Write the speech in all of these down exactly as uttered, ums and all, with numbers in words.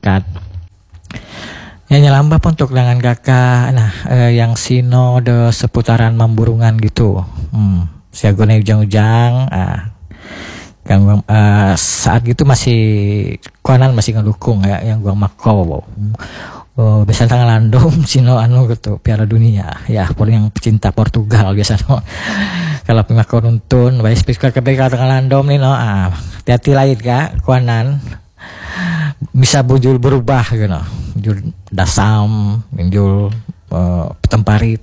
masyarakat. Ya nyelambah untuk dengan kakak, nah eh, yang sino de seputaran Mamburungan gitu, hmm, siagone ujang-ujang, ah, kan uh, saat gitu masih konan masih ngedukung ya, yang gua makau, oh, biasa tangan landom sino anu gitu Piala Dunia, ya paling yang pecinta Portugal biasa no, kalau pemakau nuntun, baik speaker ketika tangan landom nih no, ah, hati-hati lain kak, konan bisa bujul berubah gitu, bujul dasam, bujul uh, petemparit.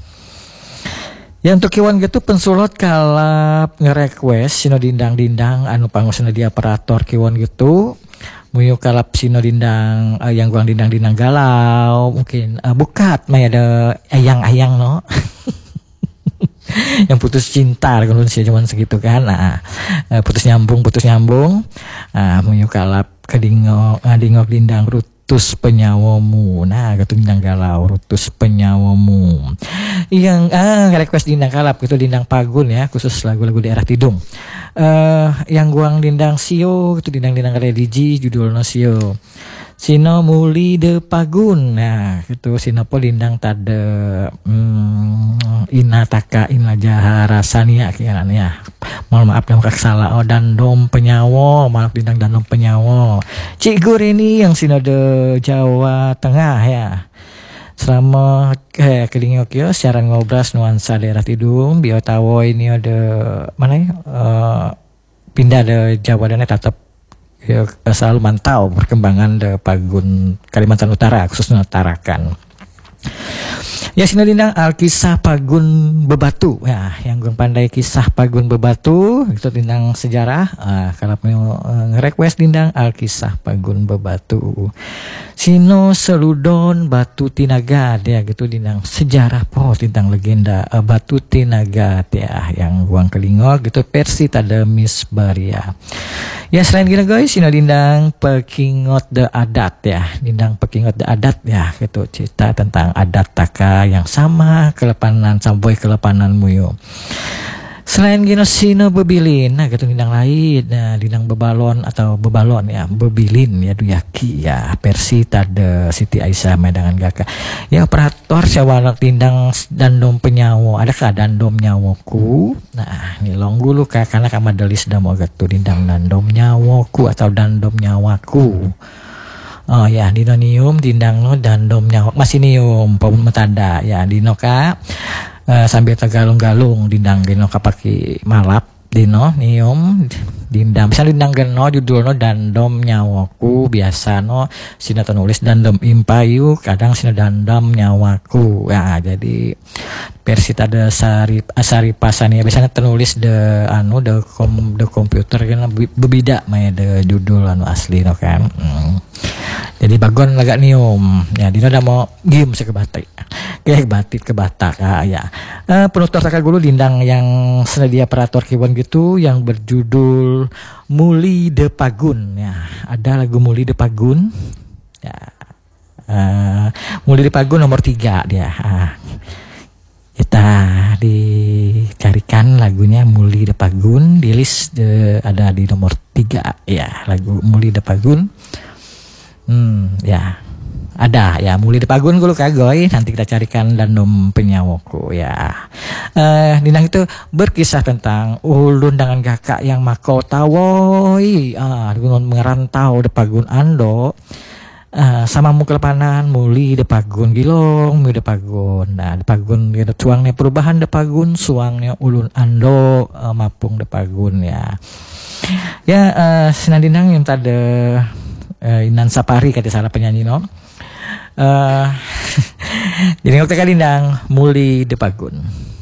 Ya untuk kiwan gitu pensulot kalap nge-request sino dindang-dindang anu pangosna di operator kiwan gitu. Muyu kalap sino dindang uh, yang guang dindang-dindang galau, mungkin uh, bukat mah ada ayang-ayang no. Yang putus cinta kalau sih cuman segitu kan. Nah, uh, putus nyambung, putus nyambung. Ah, uh, muyu kalap kedingok ngadingok dindang rutus penyawamu. Nah, gitu dindang galau rutus penyawamu. Yang ah request dindang kalap gitu dindang pagun ya, khusus lagu-lagu daerah Tidung. Eh uh, yang guang dindang sio itu dindang-dindang religi judulnya sio. Sino muli de pagun. Nah, gitu sino po dindang tade hmm, ina taka ina jahara sania kianan ya. Mohon maaf yang salah. Oh dandom penyawo, maaf dindang dandom penyawo. Cikgu ini yang sino de Jawa Tengah ya. Selama eh, kelingok yo siaran ngobras nuansa daerah Tidung, bio tawo ini ada mana ya? Uh, pindah de Jawa dan tetap ya, selalu mantau perkembangan de Pagun Kalimantan Utara khususnya Tarakan. Ya sini dindang Alkisah Pagun Bebatu ya, yang gue pandai kisah Pagun Bebatu itu dindang sejarah. Ah, kalau mau uh, nge-request dindang Alkisah Pagun Bebatu. Sino Seludon Batu Tinaga dia gitu dindang sejarah po tentang legenda uh, Batu Tinaga ya, yang guang kelingok gitu versi tada Miss Baria. Ya selain gila guys, sino dindang Pekingot de Adat ya, dindang Pekingot de Adat ya gitu cerita tentang adat taka yang sama kelepanan samboy kelepanan muyo. Selain gino sino bebilin, nah gitu dindang lain, nah dindang bebalon atau bebalon ya, bebilin ya duyaki ya, versi tada Siti Aisyah Medangan Gaka. Ya operator siawanak dindang dandom penyawo, adakah dandom nyawoku? Nah ini longgulu kak karena kamadelis damo gitu dindang dandom nyawoku atau dandom nyawaku. Oh ya dino nium dindang no dandom nyawa masih nium pun metanda ya dino ka uh, sambil tegalung-galung dindang dino kapaki malap dino nium dindang bisa dindang geno judul no dandom nyawaku biasa no sina nulis dandom impayu kadang sina dandom nyawaku ya jadi versi tada sari asari pasania biasanya tenulis de anu de kom de komputer kan bebida mah de judul anu asli no kan. Hmm. Jadi bagon lagak nium ya dino udah mau game sekebatik kayak batik ke Batak ah, ya uh, penutur taka gulu dindang yang sedia operator kiwan gitu yang berjudul Muli de Pagun ya, ada lagu Muli de Pagun ya, uh, Muli de Pagun nomor tiga dia ah. Kita dicarikan lagunya Muli de Pagun di list de, ada di nomor tiga ya lagu Muli de Pagun. Hmm, ya ada ya Muli de Pagun gue kagoy nanti kita carikan dandom penyawoku ya. Eh dindang itu berkisah tentang ulun dengan kakak yang makau tawoi ah gunung merantau de Pagun ando. Uh, sama mu kelepanan Muli de Pagun gilong Muli de Pagun nah de Pagun gitu suangnya perubahan de Pagun suangnya ulun ando uh, mapung de Pagun ya ya uh, sinadinang yang tade uh, Inan Sapari kata salah penyanyi no uh, jadi waktu kali dindang Muli de Pagun.